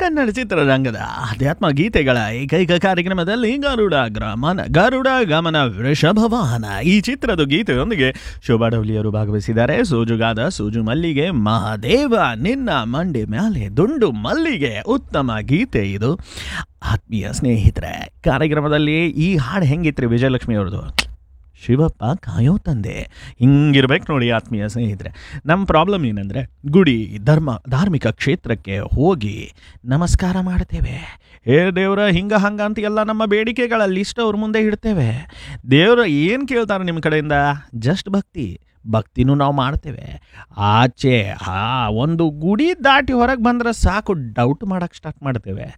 ಕನ್ನಡ ಚಿತ್ರರಂಗದ ಆಧ್ಯಾತ್ಮ ಗೀತೆಗಳ ಏಕೈಕ ಕಾರ್ಯಕ್ರಮದಲ್ಲಿ ಗರುಡ ಗಮನ ವೃಷಭವಾಹನ ಈ ಚಿತ್ರದ ಗೀತೆಯೊಂದಿಗೆ ಶೋಭಾ ಡೌಲಿಯವರು ಭಾಗವಹಿಸಿದ್ದಾರೆ. ಸೋಜುಗಾದ ಸೋಜು ಮಲ್ಲಿಗೆ ಮಹಾದೇವ ನಿನ್ನ ಮಂಡಿ ಮ್ಯಾಲೆ ದುಂಡು ಮಲ್ಲಿಗೆ ಉತ್ತಮ ಗೀತೆ ಇದು. ಆತ್ಮೀಯ ಸ್ನೇಹಿತರೆ, ಕಾರ್ಯಕ್ರಮದಲ್ಲಿ ಈ ಹಾಡು ಹೆಂಗಿತ್ರಿ ವಿಜಯಲಕ್ಷ್ಮಿ ಅವ್ರದ್ದು? ಶಿವಪ್ಪ ಕಾಯೋ ತಂದೆ ಹಿಂಗಿರ್ಬೇಕು ನೋಡಿ. ಆತ್ಮೀಯ ಸ್ನೇಹಿತರೆ, ನಮ್ಮ ಪ್ರಾಬ್ಲಮ್ ಏನಂದರೆ ಗುಡಿ ಧಾರ್ಮಿಕ ಕ್ಷೇತ್ರಕ್ಕೆ ಹೋಗಿ ನಮಸ್ಕಾರ ಮಾಡ್ತೇವೆ. ದೇವ್ರ ಹಂಗ ಅಂತ ಎಲ್ಲ ನಮ್ಮ ಬೇಡಿಕೆಗಳ ಲಿಸ್ಟ್ ಅವ್ರ ಮುಂದೆ ಇಡ್ತೇವೆ. ದೇವ್ರ ಏನು ಕೇಳ್ತಾರೆ ನಿಮ್ಮ ಕಡೆಯಿಂದ? ಜಸ್ಟ್ ಭಕ್ತಿನೂ ನಾವು ಮಾಡ್ತೇವೆ. ಆಚೆ ಒಂದು ಗುಡಿ ದಾಟಿ ಹೊರಗೆ ಬಂದ್ರೆ ಸಾಕು ಡೌಟ್ ಮಾಡೋಕ್ಕೆ ಸ್ಟಾರ್ಟ್ ಮಾಡ್ತೇವೆ.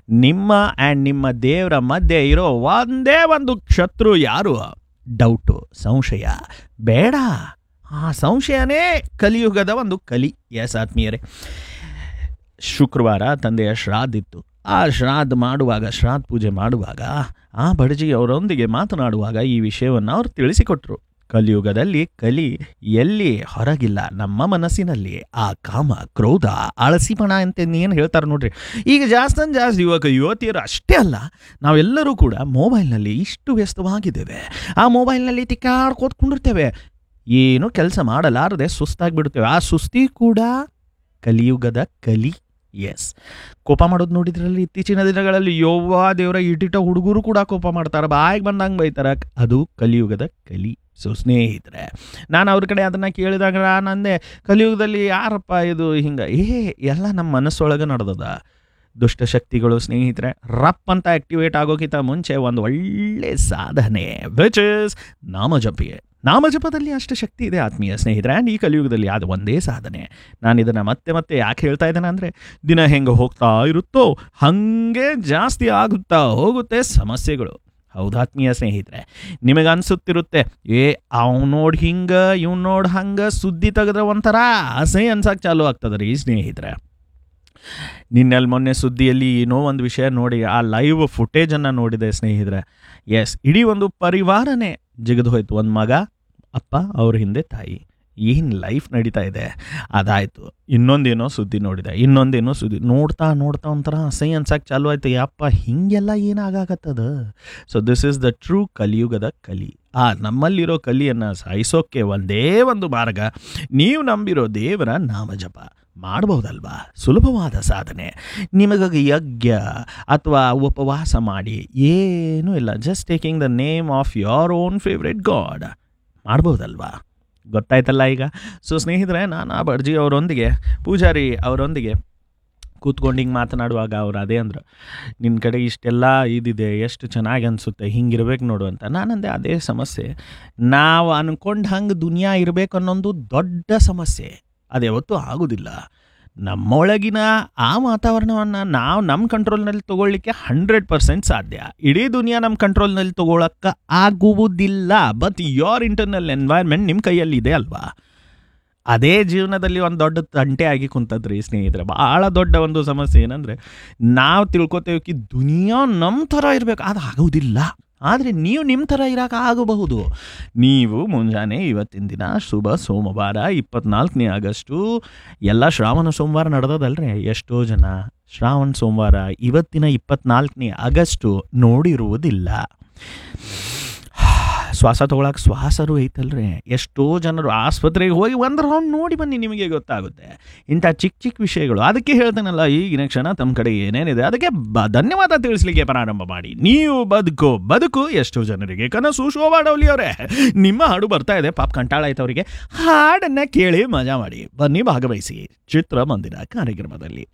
ನಿಮ್ಮ ದೇವರ ಮಧ್ಯೆ ಇರೋ ಒಂದೇ ಒಂದು ಶತ್ರು ಯಾರು? ಡೌಟು, ಸಂಶಯ ಬೇಡ. ಆ ಸಂಶಯನೇ ಕಲಿಯುಗದ ಒಂದು ಕಲಿ. ಎಸ್ ಆತ್ಮೀಯರೇ, ಶುಕ್ರವಾರ ತಂದೆಯ ಶ್ರಾದ್ದ ಇತ್ತು. ಆ ಶ್ರಾದ್ದ ಪೂಜೆ ಮಾಡುವಾಗ ಆ ಬಡಜಿ ಅವರೊಂದಿಗೆ ಮಾತನಾಡುವಾಗ ಈ ವಿಷಯವನ್ನು ಅವರು ತಿಳಿಸಿಕೊಟ್ರು. ಕಲಿಯುಗದಲ್ಲಿ ಕಲಿ ಎಲ್ಲಿ ಹೊರಗಿಲ್ಲ, ನಮ್ಮ ಮನಸ್ಸಿನಲ್ಲಿ. ಆ ಕಾಮ, ಕ್ರೋಧ, ಅಳಸಿಪಣ ಅಂತ ಏನು ಹೇಳ್ತಾರೆ ನೋಡ್ರಿ. ಈಗ ಜಾಸ್ತಿ ಯುವತಿಯರು ಅಷ್ಟೇ ಅಲ್ಲ, ನಾವೆಲ್ಲರೂ ಕೂಡ ಮೊಬೈಲ್ನಲ್ಲಿ ಇಷ್ಟು ವ್ಯಸ್ತವಾಗಿದ್ದೇವೆ. ಆ ಮೊಬೈಲ್ನಲ್ಲಿ ತಿಕ್ಕಾಡ್ಕೋತ್ಕೊಂಡಿರ್ತೇವೆ, ಏನು ಕೆಲಸ ಮಾಡಲಾರದೆ ಸುಸ್ತಾಗಿಬಿಡ್ತೇವೆ. ಆ ಸುಸ್ತಿ ಕೂಡ ಕಲಿಯುಗದ ಕಲಿ. ಎಸ್, ಕೋಪ ಮಾಡೋದು ನೋಡಿದ್ರಲ್ಲಿ ಇತ್ತೀಚಿನ ದಿನಗಳಲ್ಲಿ ದೇವರ ಇಟ್ಟಿಟ ಹುಡುಗರು ಕೂಡ ಕೋಪ ಮಾಡ್ತಾರೆ, ಬಾಯಿಗೆ ಬಂದಂಗೆ ಬೈತಾರೆ. ಅದು ಕಲಿಯುಗದ ಕಲಿ. ಸೊ ಸ್ನೇಹಿತರೆ, ನಾನು ಅವ್ರ ಕಡೆ ಅದನ್ನು ಕೇಳಿದಾಗ ನಂದೆ, ಕಲಿಯುಗದಲ್ಲಿ ಯಾರಪ್ಪ ಇದು ಹಿಂಗೆ? ಎಲ್ಲ ನಮ್ಮ ಮನಸ್ಸೊಳಗೆ ನಡೆದದ ದುಷ್ಟಶಕ್ತಿಗಳು. ಸ್ನೇಹಿತರೆ, ರಪ್ ಅಂತ ಆ್ಯಕ್ಟಿವೇಟ್ ಆಗೋಕ್ಕಿಂತ ಮುಂಚೆ ಒಂದು ಒಳ್ಳೆ ಸಾಧನೆ, ವಿಚ್ ಇಸ್ ನಾಮಜಪದಲ್ಲಿ ಅಷ್ಟು ಶಕ್ತಿ ಇದೆ ಆತ್ಮೀಯ ಸ್ನೇಹಿತರೆ. ಆ್ಯಂಡ್ ಈ ಕಲಿಯುಗದಲ್ಲಿ ಅದು ಒಂದೇ ಸಾಧನೆ. ನಾನು ಇದನ್ನು ಮತ್ತೆ ಯಾಕೆ ಹೇಳ್ತಾ ಇದ್ದೇನೆ ಅಂದರೆ, ದಿನ ಹೆಂಗೆ ಹೋಗ್ತಾ ಇರುತ್ತೋ ಹಾಗೆ ಜಾಸ್ತಿ ಆಗುತ್ತಾ ಹೋಗುತ್ತೆ ಸಮಸ್ಯೆಗಳು. ಹೌದಾತ್ಮೀಯ ಸ್ನೇಹಿತರೆ, ನಿಮಗೆ ಅನಿಸುತ್ತಿರುತ್ತೆ, ಅವ್ನು ನೋಡಿ ಹಿಂಗೆ ಇವ್ನು ನೋಡಿ ಹಂಗೆ ಸುದ್ದಿ ತೆಗೆದ್ರೆ ಒಂಥರ ಅಸಹ್ಯ ಅನ್ಸಕ್ಕೆ ಚಾಲು ಆಗ್ತದೆ ರೀ ಸ್ನೇಹಿತರೆ. ಮೊನ್ನೆ ಸುದ್ದಿಯಲ್ಲಿ ಏನೋ ಒಂದು ವಿಷಯ ನೋಡಿ, ಆ ಲೈವ್ ಫುಟೇಜನ್ನು ನೋಡಿದೆ ಸ್ನೇಹಿತರೆ. ಎಸ್, ಇಡೀ ಒಂದು ಪರಿವಾರನೇ ಜಿಗಿದು ಹೋಯ್ತು. ಒಂದು ಮಗ, ಅಪ್ಪ, ಅವ್ರ ಹಿಂದೆ ತಾಯಿ. ಏನು ಲೈಫ್ ನಡೀತಾ ಇದೆ ಅದಾಯಿತು. ಇನ್ನೊಂದೇನೋ ಸುದ್ದಿ ನೋಡ್ತಾ ಒಂಥರ ಅಸಹ್ಯ ಅನ್ಸಕ್ಕೆ ಚಾಲು ಆಯ್ತು. ಯಪ್ಪ, ಹಿಂಗೆಲ್ಲ ಏನಾಗತ್ತದ? So this is the true ಕಲಿಯುಗದ ಕಲಿ. ನಮ್ಮಲ್ಲಿರೋ ಕಲಿಯನ್ನು ಸಾಯಿಸೋಕ್ಕೆ ಒಂದೇ ಒಂದು ಮಾರ್ಗ, ನೀವು ನಂಬಿರೋ ದೇವರ ನಾಮಜಪ ಮಾಡಬಹುದಲ್ವಾ? ಸುಲಭವಾದ ಸಾಧನೆ. ನಿಮಗಾಗಿ ಯಜ್ಞ ಅಥವಾ ಉಪವಾಸ ಮಾಡಿ ಏನೂ ಇಲ್ಲ, just taking the name of your own favourite god ಮಾಡ್ಬೋದಲ್ವಾ? ಗೊತ್ತಾಯ್ತಲ್ಲ ಈಗ. ಸೊ ಸ್ನೇಹಿತರೆ, ನಾನು ಆ ಬಡ್ಜಿ ಅವರೊಂದಿಗೆ, ಪೂಜಾರಿ ಅವರೊಂದಿಗೆ ಕೂತ್ಕೊಂಡು ಹಿಂಗೆ ಮಾತನಾಡುವಾಗ ಅವ್ರು ಅದೇ ಅಂದರು, ನಿನ್ನ ಕಡೆ ಇಷ್ಟೆಲ್ಲ ಇದಿದೆ, ಎಷ್ಟು ಚೆನ್ನಾಗಿ ಅನಿಸುತ್ತೆ, ಹಿಂಗಿರ್ಬೇಕು ನೋಡು ಅಂತ. ನಾನಂದೆ, ಅದೇ ಸಮಸ್ಯೆ. ನಾವು ಅಂದ್ಕೊಂಡು ಹಂಗೆ ದುನಿಯಾ ಇರಬೇಕು ಅನ್ನೋದು ದೊಡ್ಡ ಸಮಸ್ಯೆ. ಅದು ಯಾವತ್ತೂ ಆಗೋದಿಲ್ಲ. ನಮ್ಮೊಳಗಿನ ಆ ವಾತಾವರಣವನ್ನು ನಾವು ನಮ್ಮ ಕಂಟ್ರೋಲ್ನಲ್ಲಿ ತೊಗೊಳ್ಳಿಕ್ಕೆ 100% ಸಾಧ್ಯ. ಇಡೀ ದುನಿಯಾ ನಮ್ಮ ಕಂಟ್ರೋಲ್ನಲ್ಲಿ ತೊಗೊಳಕ್ಕೆ ಆಗುವುದಿಲ್ಲ. ಬಟ್ ಯೋರ್ ಇಂಟರ್ನಲ್ ಎನ್ವೈರ್ಮೆಂಟ್ ನಿಮ್ಮ ಕೈಯಲ್ಲಿ ಇದೆ ಅಲ್ವಾ? ಅದೇ ಜೀವನದಲ್ಲಿ ಒಂದು ದೊಡ್ಡ ತಂಟೆ ಆಗಿ ಕುಂತದ್ರಿ ಸ್ನೇಹಿತರೆ. ಭಾಳ ದೊಡ್ಡ ಒಂದು ಸಮಸ್ಯೆ ಏನಂದರೆ, ನಾವು ತಿಳ್ಕೊತೇವೆ ದುನಿಯಾ ನಮ್ಮ ಥರ ಇರಬೇಕು, ಅದು ಆಗೋದಿಲ್ಲ. ಆದರೆ ನೀವು ನಿಮ್ಮ ಥರ ಇರೋಕೆ ಆಗಬಹುದು. ನೀವು ಮುಂಜಾನೆ ಇವತ್ತಿನ ದಿನ ಶುಭ ಸೋಮವಾರ 24ನೇ ಆಗಸ್ಟು, ಎಲ್ಲ ಶ್ರಾವಣ ಸೋಮವಾರ ನಡೆದದಲ್ರಿ. ಎಷ್ಟೋ ಜನ ಶ್ರಾವಣ ಸೋಮವಾರ ಇವತ್ತಿನ 24ನೇ ಆಗಸ್ಟು ನೋಡಿರುವುದಿಲ್ಲ. ಶ್ವಾಸ ತೊಗೊಳಕ್ಕೆ ಶ್ವಾಸರು ಐತಲ್ರಿ. ಎಷ್ಟೋ ಜನರು ಆಸ್ಪತ್ರೆಗೆ ಹೋಗಿ ಒಂದು ರೌಂಡ್ ನೋಡಿ ಬನ್ನಿ, ನಿಮಗೆ ಗೊತ್ತಾಗುತ್ತೆ ಇಂಥ ಚಿಕ್ಕ ವಿಷಯಗಳು. ಅದಕ್ಕೆ ಹೇಳ್ತೇನಲ್ಲ, ಈಗಿನ ಕ್ಷಣ ತಮ್ಮ ಕಡೆ ಏನೇನಿದೆ ಅದಕ್ಕೆ ಧನ್ಯವಾದ ತಿಳಿಸ್ಲಿಕ್ಕೆ ಪ್ರಾರಂಭ ಮಾಡಿ. ನೀವು ಬದುಕು ಎಷ್ಟೋ ಜನರಿಗೆ ಕನಸು. ಶೋಭಾ ಡೌಲಿ ಅವರೇ, ನಿಮ್ಮ ಹಾಡು ಬರ್ತಾ ಇದೆ, ಪಾಪ ಕಂಟಾಳ ಆಯ್ತು ಅವರಿಗೆ. ಹಾಡನ್ನು ಕೇಳಿ ಮಜಾ ಮಾಡಿ ಬನ್ನಿ, ಭಾಗವಹಿಸಿ ಚಿತ್ರಮಂದಿರ ಕಾರ್ಯಕ್ರಮದಲ್ಲಿ.